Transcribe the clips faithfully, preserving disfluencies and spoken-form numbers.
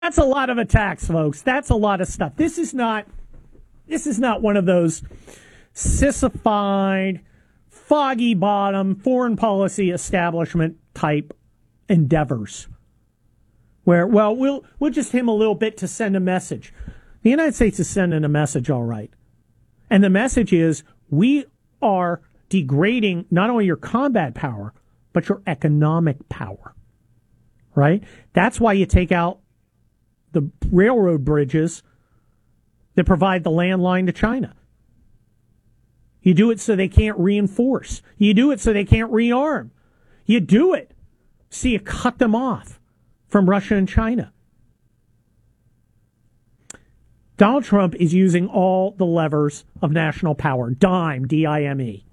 That's a lot of attacks, folks. That's a lot of stuff. This is not this is not one of those sissified, foggy bottom, foreign policy establishment type endeavors where, well, we'll we'll just him a little bit to send a message. The United States is sending a message, all right. And the message is we are degrading not only your combat power, but your economic power, right? That's why you take out the railroad bridges that provide the landline to China. You do it so they can't reinforce. You do it so they can't rearm. You do it so you cut them off from Russia and China. Donald Trump is using all the levers of national power, dime, D I M E.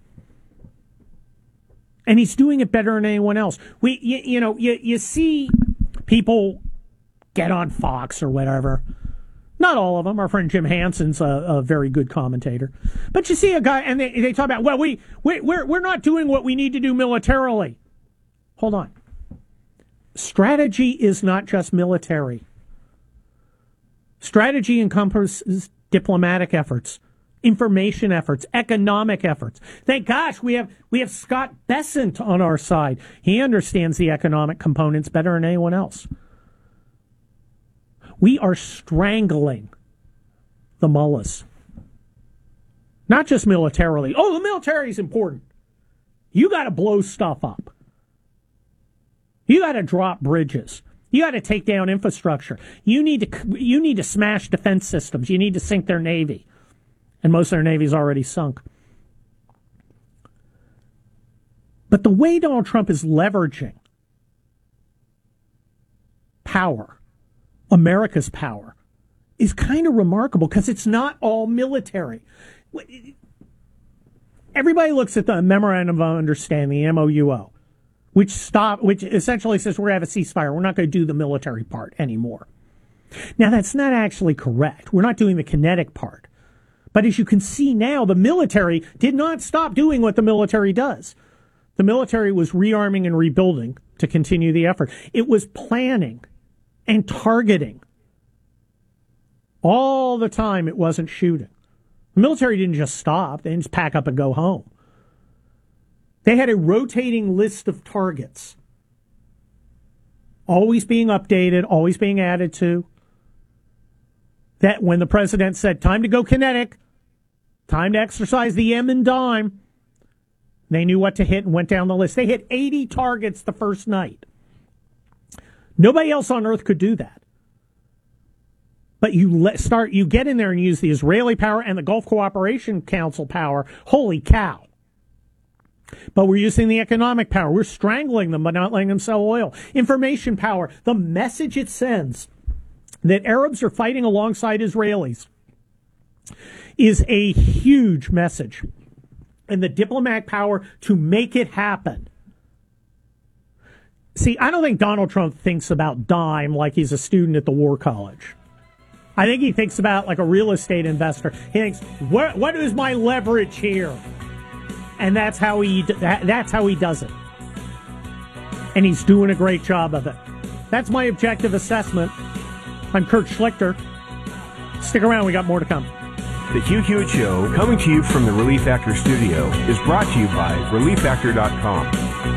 And he's doing it better than anyone else. We, you, you know, you, you see people get on Fox or whatever. Not all of them. Our friend Jim Hanson's a, a very good commentator. But you see a guy, and they, they talk about, well, we, we, we're, we're not doing what we need to do militarily. Hold on. Strategy is not just military. Strategy encompasses diplomatic efforts, information efforts, economic efforts. Thank gosh we have we have Scott Bessent on our side. He understands the economic components better than anyone else. We are strangling the mullahs. Not just militarily. Oh, the military is important. You got to blow stuff up. You got to drop bridges. You got to take down infrastructure. You need to you need to smash defense systems. You need to sink their navy. And most of their navy's already sunk. But the way Donald Trump is leveraging power, America's power, is kind of remarkable because it's not all military. Everybody looks at the Memorandum of Understanding, the M O U O, which stop, which essentially says we're going to have a ceasefire. We're not going to do the military part anymore. Now, that's not actually correct. We're not doing the kinetic part. But as you can see now, the military did not stop doing what the military does. The military was rearming and rebuilding to continue the effort. It was planning and targeting. All the time it wasn't shooting. The military didn't just stop. They didn't just pack up and go home. They had a rotating list of targets. Always being updated, always being added to. That when the president said, time to go kinetic, time to exercise the M and dime, they knew what to hit and went down the list. They hit eighty targets the first night. Nobody else on earth could do that. But you let start, you get in there and use the Israeli power and the Gulf Cooperation Council power. Holy cow. But we're using the economic power. We're strangling them by not letting them sell oil. Information power. The message it sends that Arabs are fighting alongside Israelis is a huge message. And the diplomatic power to make it happen. See, I don't think Donald Trump thinks about dime like he's a student at the War College. I think he thinks about like a real estate investor. He thinks, what, what is my leverage here? And that's how he that, that's how he does it. And he's doing a great job of it. That's my objective assessment. I'm Kurt Schlichter. Stick around, we got more to come. The Hugh Hewitt Show, coming to you from the Relief Factor studio, is brought to you by relief factor dot com.